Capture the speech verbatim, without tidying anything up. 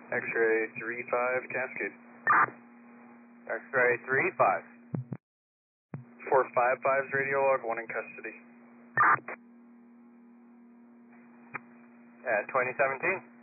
X-ray three five Cascade. X-ray three five. four five five's radio log, one in custody. At twenty seventeen.